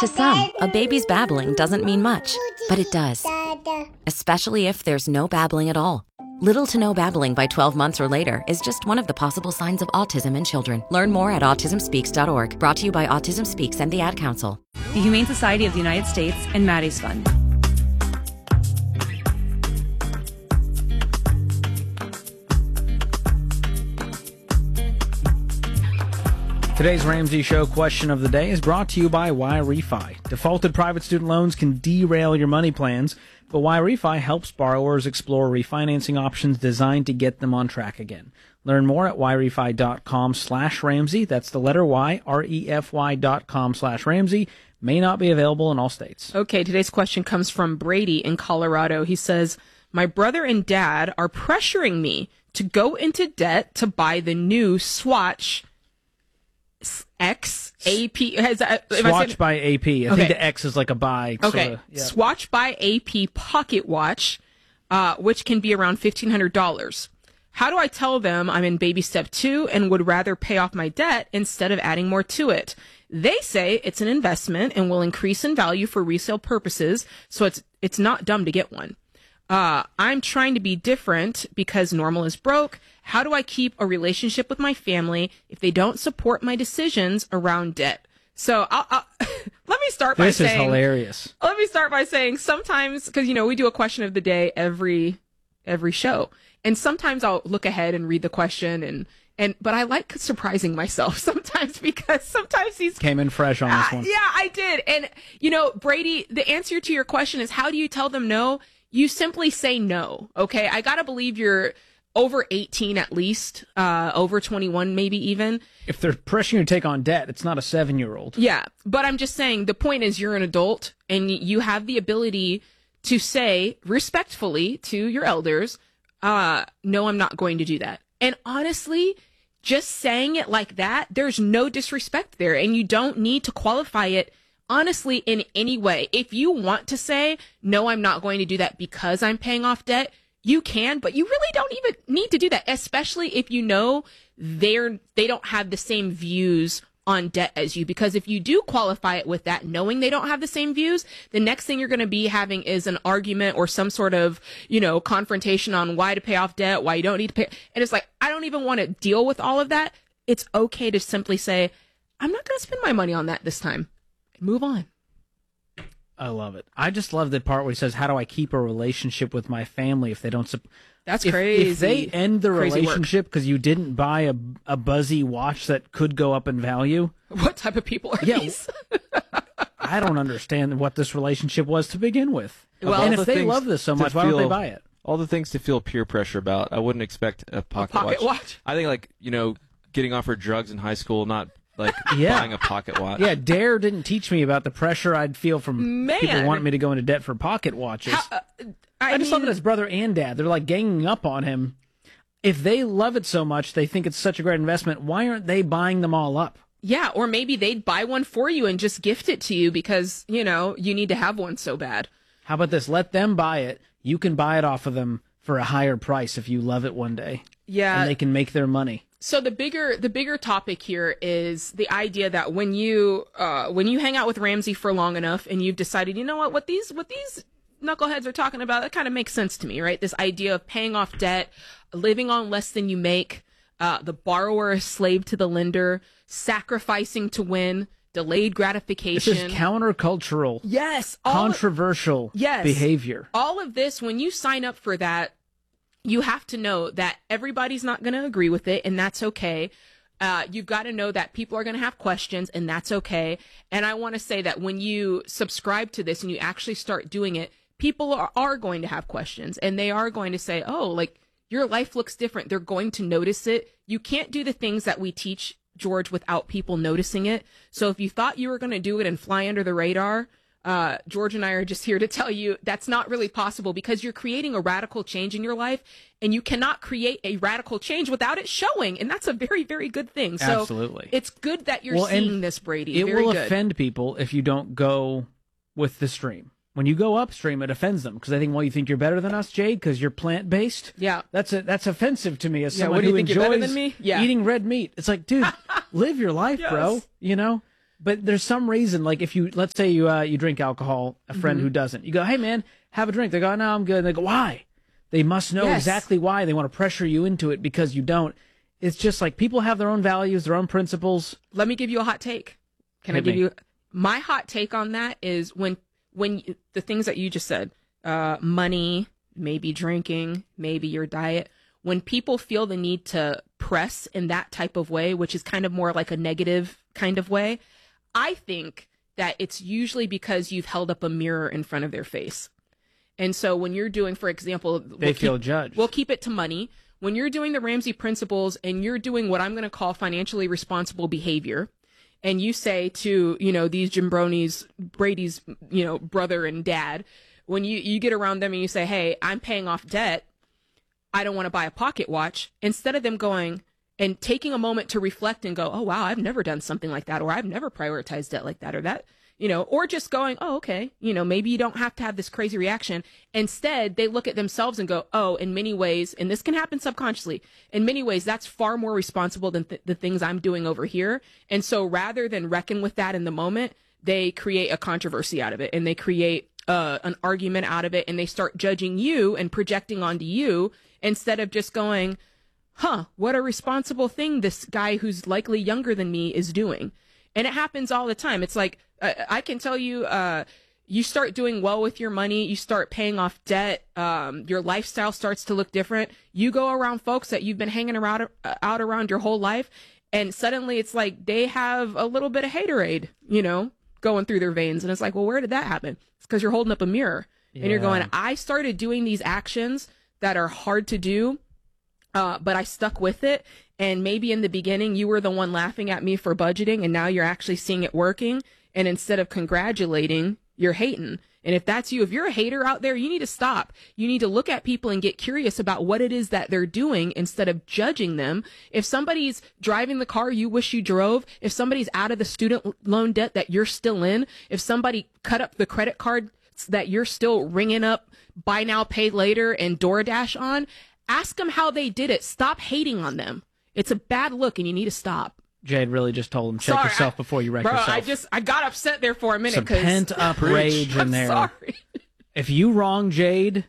To some, a baby's babbling doesn't mean much, but it does. Especially if there's no babbling at all. Little to no babbling by 12 months or later is just one of the possible signs of autism in children. Learn more at autismspeaks.org. Brought to you by Autism Speaks and the Ad Council. The Humane Society of the United States and Maddie's Fund. Today's Ramsey Show question of the day is brought to you by YRefi. Defaulted private student loans can derail your money plans, but YRefi helps borrowers explore refinancing options designed to get them on track again. Learn more at yrefy.com/Ramsey. That's the letter Y, REFY.com/Ramsey. May not be available in all states. Okay, today's question comes from Brady in Colorado. He says, my brother and dad are pressuring me to go into debt to buy the new Swatch X AP. Swatch by AP. I think the X is like a buy. Okay. Sorta, yeah. Swatch by AP pocket watch, which can be around $1,500. How do I tell them I'm in baby step 2 and would rather pay off my debt instead of adding more to it? They say it's an investment and will increase in value for resale purposes, so it's not dumb to get one. I'm trying to be different because normal is broke. How do I keep a relationship with my family if they don't support my decisions around debt? So let me start by saying... This is hilarious. Let me start by saying sometimes, because, we do a question of the day every show. And sometimes I'll look ahead and read the question but I like surprising myself sometimes because sometimes these came in fresh on this one. Yeah, I did. And, Brady, the answer to your question is how do you tell them no? You simply say no. Okay. I got to believe you're over 18 at least, over 21 maybe even. If they're pressuring you to take on debt, it's not a 7-year-old. Yeah. But I'm just saying the point is you're an adult and you have the ability to say respectfully to your elders, no, I'm not going to do that. And honestly, just saying it like that, there's no disrespect there and you don't need to qualify it honestly in any way. If you want to say, no, I'm not going to do that because I'm paying off debt, you can, but you really don't even need to do that, especially if you know they don't have the same views on debt as you. Because if you do qualify it with that, knowing they don't have the same views, the next thing you're going to be having is an argument or some sort of, confrontation on why to pay off debt, why you don't need to pay. And it's like, I don't even want to deal with all of that. It's okay to simply say, I'm not going to spend my money on that this time. Move on. I love it. I just love the part where he says, how do I keep a relationship with my family if they don't That's crazy. If they end the Crazy relationship because you didn't buy a buzzy watch that could go up in value. What type of people are these? I don't understand what this relationship was to begin with. Well, and if they love this so much, why don't they buy it? All the things to feel peer pressure about. I wouldn't expect a pocket watch. I think getting offered drugs in high school, not buying a pocket watch. Yeah, Dare didn't teach me about the pressure I'd feel from people wanting me to go into debt for pocket watches. I just love it as brother and dad. They're like ganging up on him. If they love it so much, they think it's such a great investment, why aren't they buying them all up? Yeah, or maybe they'd buy one for you and just gift it to you because, you need to have one so bad. How about this? Let them buy it. You can buy it off of them for a higher price if you love it one day. Yeah. And they can make their money. So the bigger topic here is the idea that when you hang out with Ramsey for long enough and you've decided, you know what these knuckleheads are talking about, that kind of makes sense to me, right? This idea of paying off debt, living on less than you make, the borrower is slave to the lender, sacrificing to win, delayed gratification. This is countercultural. Yes. Controversial behavior. All of this, when you sign up for that, you have to know that everybody's not going to agree with it, and that's okay. You've got to know that people are going to have questions, and that's okay. And I want to say that when you subscribe to this and you actually start doing it, people are going to have questions, and they are going to say, oh, your life looks different. They're going to notice it. You can't do the things that we teach, George, without people noticing it. So if you thought you were going to do it and fly under the radar, George and I are just here to tell you that's not really possible because you're creating a radical change in your life and you cannot create a radical change without it showing. And that's a very, very good thing. So absolutely. It's good that you're seeing this, Brady. It very will good. Offend people if you don't go with the stream. When you go upstream, it offends them because they think, well, you think you're better than us, Jade, because you're plant-based? Yeah. That's offensive to me as someone what do you who think you're better enjoys than me? Yeah. eating red meat. It's like, dude, live your life, bro. But there's some reason, like if you, let's say you drink alcohol, a friend who doesn't, you go, hey man, have a drink. They go, no, I'm good. And they go, why? They must know exactly why. They want to pressure you into it because you don't. It's just like people have their own values, their own principles. Let me give you a hot take. Can I give you my hot take on that? Is when the things that you just said, money, maybe drinking, maybe your diet. When people feel the need to press in that type of way, which is kind of more like a negative kind of way, I think that it's usually because you've held up a mirror in front of their face. And so when you're doing, for example, they feel judged. We'll keep it to money. When you're doing the Ramsey principles and you're doing what I'm going to call financially responsible behavior, and you say to, these Jimbronies, Brady's, brother and dad, when you get around them and you say, hey, I'm paying off debt, I don't want to buy a pocket watch, instead of them going and taking a moment to reflect and go, oh, wow, I've never done something like that, or I've never prioritized debt like that, or that, or just going, oh, okay, maybe you don't have to have this crazy reaction. Instead, they look at themselves and go, oh, in many ways, and this can happen subconsciously, in many ways, that's far more responsible than the things I'm doing over here. And so rather than reckon with that in the moment, they create a controversy out of it, and they create an argument out of it, and they start judging you and projecting onto you instead of just going, what a responsible thing this guy who's likely younger than me is doing. And it happens all the time. It's like, I can tell you, you start doing well with your money, you start paying off debt, your lifestyle starts to look different. You go around folks that you've been hanging around out around your whole life, and suddenly it's like they have a little bit of haterade, going through their veins. And it's like, well, where did that happen? It's because you're holding up a mirror. And you're going, I started doing these actions that are hard to do, but I stuck with it. And maybe in the beginning, you were the one laughing at me for budgeting, and now you're actually seeing it working. And instead of congratulating, you're hating. And if that's you, if you're a hater out there, you need to stop. You need to look at people and get curious about what it is that they're doing instead of judging them. If somebody's driving the car you wish you drove, if somebody's out of the student loan debt that you're still in, if somebody cut up the credit card that you're still ringing up buy now, pay later and DoorDash on, ask them how they did it. Stop hating on them. It's a bad look, and you need to stop. Jade really just told him, check yourself before you wreck yourself. I got upset there for a minute. Some pent-up rage in there. I'm sorry. If you wrong Jade,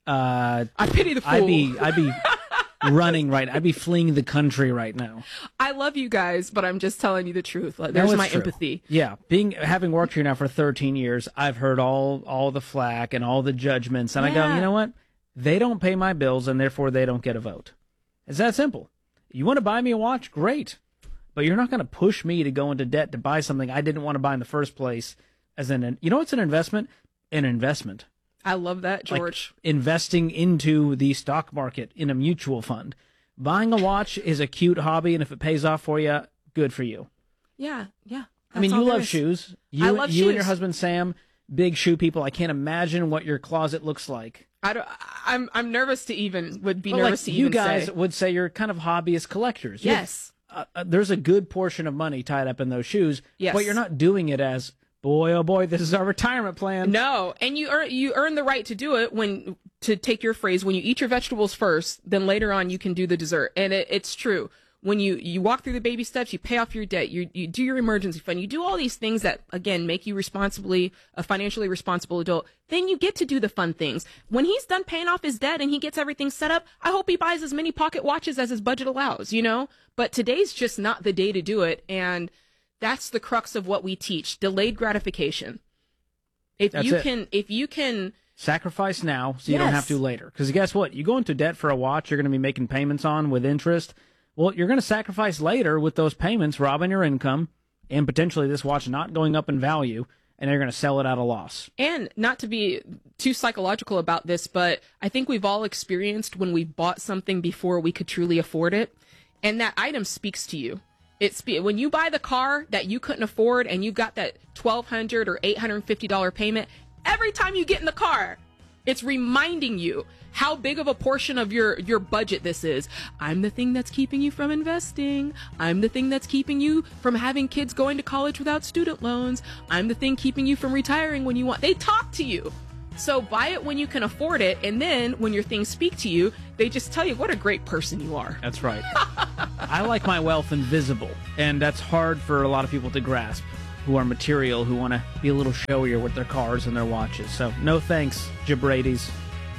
I pity the fool. I'd be running right. I'd be fleeing the country right now. I love you guys, but I'm just telling you the truth. There's my empathy. Yeah, having worked here now for 13 years, I've heard all the flack and all the judgments, and I go, you know what? They don't pay my bills, and therefore they don't get a vote. It's that simple. You want to buy me a watch? Great. But you're not going to push me to go into debt to buy something I didn't want to buy in the first place. What's an investment? An investment. I love that, George. Like investing into the stock market in a mutual fund. Buying a watch is a cute hobby, and if it pays off for you, good for you. Yeah. I mean, you love shoes. I love shoes. You and your husband, Sam, big shoe people. I can't imagine what your closet looks like. I'm nervous to even say. You guys would say you're kind of hobbyist collectors. Yes. There's a good portion of money tied up in those shoes. Yes. But you're not doing it as, boy, oh boy, this is our retirement plan. No, and you earn the right to do it to take your phrase, when you eat your vegetables first, then later on you can do the dessert. And it's true. When you walk through the baby steps, you pay off your debt, you do your emergency fund, you do all these things that, again, make you a financially responsible adult, then you get to do the fun things. When he's done paying off his debt and he gets everything set up, I hope he buys as many pocket watches as his budget allows, But today's just not the day to do it, and that's the crux of what we teach, delayed gratification. If you can sacrifice now so you don't have to later. Because guess what? You go into debt for a watch you're going to be making payments on with interest. Well, you're going to sacrifice later with those payments, robbing your income, and potentially this watch not going up in value, and they're going to sell it at a loss. And not to be too psychological about this, but I think we've all experienced when we bought something before we could truly afford it, and that item speaks to you. When you buy the car that you couldn't afford and you got that $1,200 or $850 payment, every time you get in the car, it's reminding you how big of a portion of your budget this is. I'm the thing that's keeping you from investing. I'm the thing that's keeping you from having kids going to college without student loans. I'm the thing keeping you from retiring when you want. They talk to you. So buy it when you can afford it, and then when your things speak to you, they just tell you what a great person you are. That's right. I like my wealth invisible, and that's hard for a lot of people to grasp. who are material, who want to be a little showier with their cars and their watches. So no thanks, Jabrades.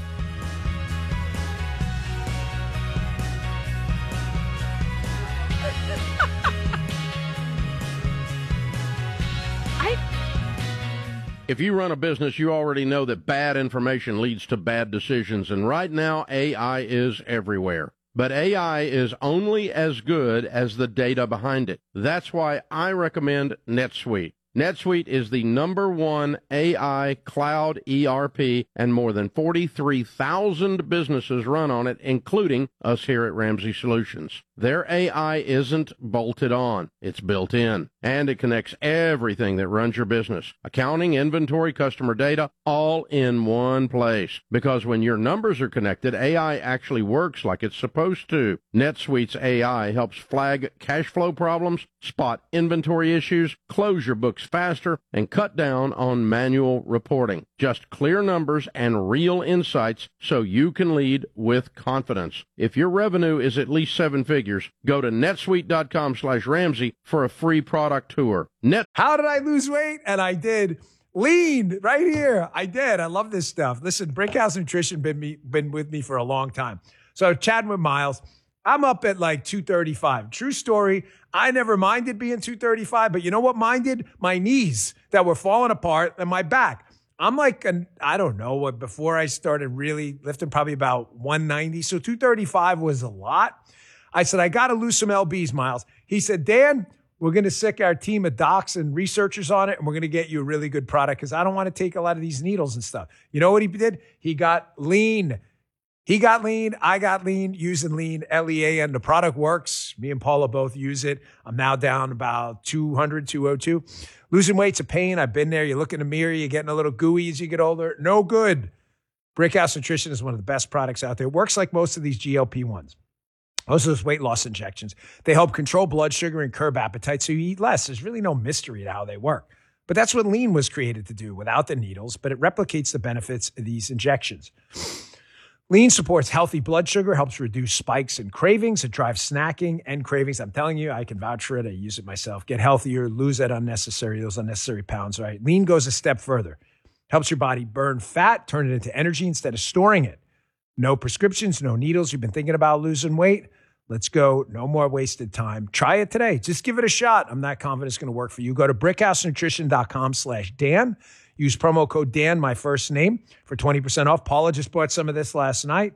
If you run a business, you already know that bad information leads to bad decisions, and right now AI is everywhere. But AI is only as good as the data behind it. That's why I recommend NetSuite. NetSuite is the #1 AI cloud ERP, and more than 43,000 businesses run on it, including us here at Ramsey Solutions. Their AI isn't bolted on, it's built in, and it connects everything that runs your business. Accounting, inventory, customer data, all in one place. Because when your numbers are connected, AI actually works like it's supposed to. NetSuite's AI helps flag cash flow problems, spot inventory issues, close your books faster, and cut down on manual reporting. Just clear numbers and real insights so you can lead with confidence. If your revenue is at least 7 figures, go to netsuite.com/Ramsey for a free product tour. How did I lose weight? And I did. Lean right here. I did. I love this stuff. Listen, Brickhouse Nutrition been with me for a long time. So chatting with Miles, I'm up at like 235. True story. I never minded being 235, but you know what minded? My knees that were falling apart and my back. I'm like, I don't know what, before I started really lifting, probably about 190. So 235 was a lot. I said, I got to lose some LBs, Miles. He said, Dan, we're going to sick our team of docs and researchers on it, and we're going to get you a really good product because I don't want to take a lot of these needles and stuff. You know what he did? He got lean. He got lean. I got lean, using lean, LEAN. The product works. Me and Paula both use it. I'm now down about 200, 202. Losing weight's a pain. I've been there. You look in the mirror, you're getting a little gooey as you get older. No good. Brickhouse Nutrition is one of the best products out there. It works like most of these GLP-1s. Most of those weight loss injections. They help control blood sugar and curb appetite so you eat less. There's really no mystery to how they work. But that's what lean was created to do without the needles, but it replicates the benefits of these injections. Lean supports healthy blood sugar, helps reduce spikes and cravings. It drives snacking and cravings. I'm telling you, I can vouch for it. I use it myself. Get healthier, lose those unnecessary pounds, right? Lean goes a step further. Helps your body burn fat, turn it into energy instead of storing it. No prescriptions, no needles. You've been thinking about losing weight? Let's go. No more wasted time. Try it today. Just give it a shot. I'm not confident it's going to work for you. Go to brickhousenutrition.com/Dan. Use promo code Dan, my first name, for 20% off. Paula just bought some of this last night.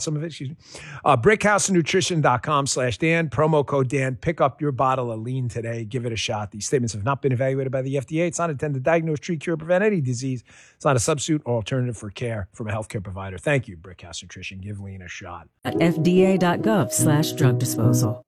Brickhousenutrition.com/Dan. Promo code Dan. Pick up your bottle of lean today. Give it a shot. These statements have not been evaluated by the FDA. It's not intended to diagnose, treat, cure, or prevent any disease. It's not a substitute or alternative for care from a healthcare provider. Thank you, Brickhouse Nutrition. Give lean a shot. At FDA.gov/drug disposal.